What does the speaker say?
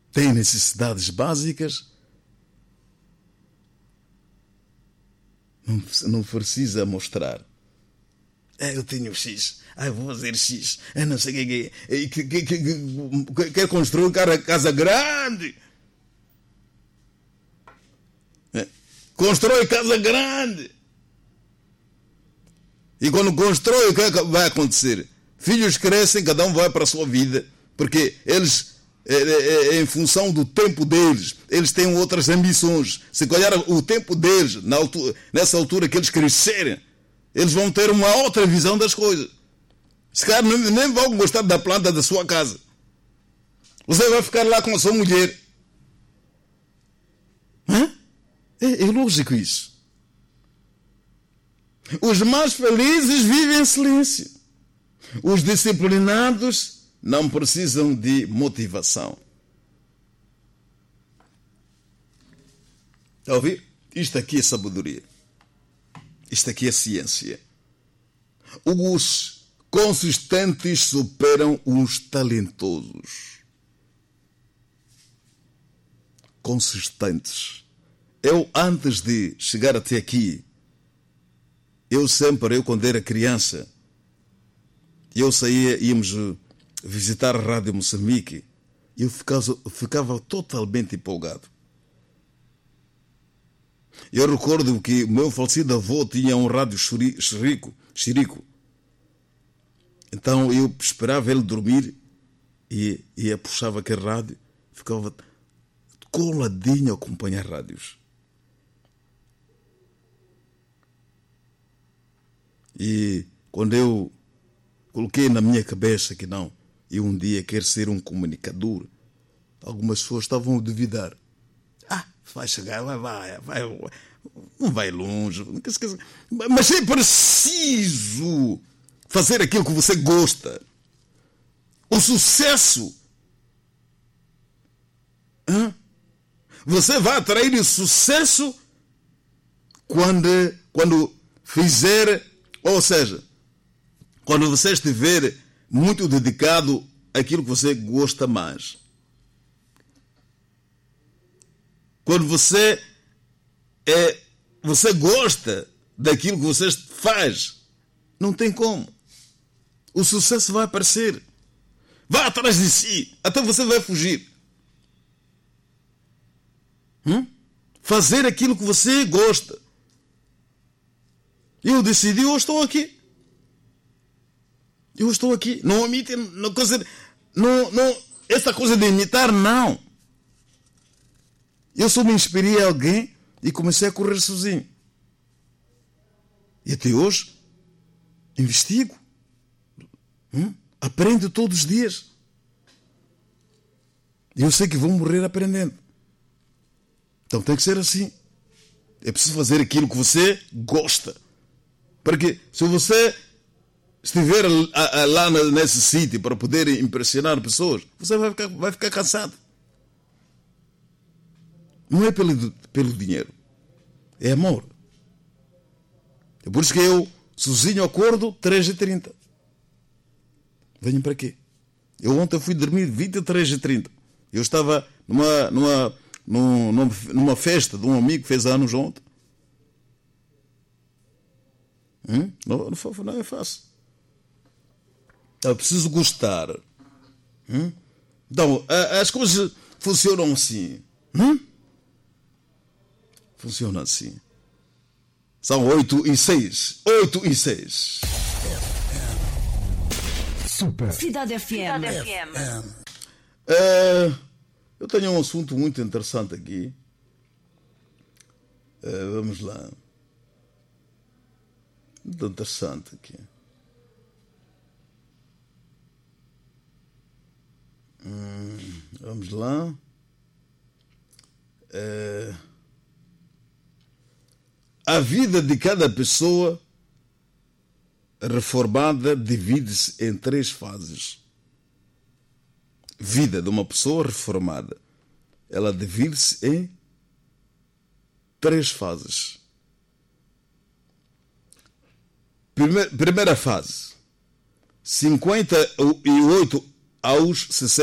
têm necessidades básicas, não precisa mostrar. Eu tenho X, eu vou fazer X, não sei o que. Quer construir casa grande. Constrói casa grande. E quando constrói, o que vai acontecer? Filhos crescem, cada um vai para a sua vida, porque eles, em função do tempo deles, eles têm outras ambições. Se calhar o tempo deles, nessa altura que eles crescerem, eles vão ter uma outra visão das coisas. Se calhar nem vão gostar da planta da sua casa. Você vai ficar lá com a sua mulher. É lógico isso. Os mais felizes vivem em silêncio. Os disciplinados não precisam de motivação. Está a ouvir? Isto aqui é sabedoria. Isto aqui é ciência. Os consistentes superam os talentosos. Consistentes. Eu, antes de chegar até aqui, eu quando era criança, íamos visitar a Rádio Moçambique, e eu ficava totalmente empolgado. Eu recordo que o meu falecido avô tinha um rádio Chirico. Então eu esperava ele dormir e puxava aquele rádio, ficava coladinho a acompanhar rádios. E quando eu coloquei na minha cabeça que não, eu um dia quero ser um comunicador, algumas pessoas estavam a duvidar. Vai chegar, não vai longe. Mas é preciso fazer aquilo que você gosta. O sucesso. Você vai atrair o sucesso quando fizer, ou seja, quando você estiver muito dedicado àquilo que você gosta mais. Quando você gosta daquilo que você faz, não tem como. O sucesso vai aparecer. Vai atrás de si, até você vai fugir. Fazer aquilo que você gosta. Eu decidi, eu estou aqui. Não imite, essa coisa de imitar, não. Eu só me inspirei em alguém e comecei a correr sozinho. E até hoje, investigo. Aprendo todos os dias. E eu sei que vou morrer aprendendo. Então tem que ser assim. É preciso fazer aquilo que você gosta. Porque se você estiver lá nesse sítio para poder impressionar pessoas, você vai ficar cansado. Não é pelo dinheiro. É amor. É por isso que eu sozinho acordo 3h30. Venham para quê? Eu ontem fui dormir 23h30. Eu estava numa festa de um amigo que fez anos ontem. Não é fácil. Eu preciso gostar. Então, as coisas funcionam assim. Funciona assim. São 8h06. 8h06. Super. Cidade FM. Eu tenho um assunto muito interessante aqui. Vamos lá. Muito interessante aqui. Vamos lá. A vida de cada pessoa reformada divide-se em 3 fases. Vida de uma pessoa reformada, ela divide-se em 3 fases. Primeira fase, 58 aos 60.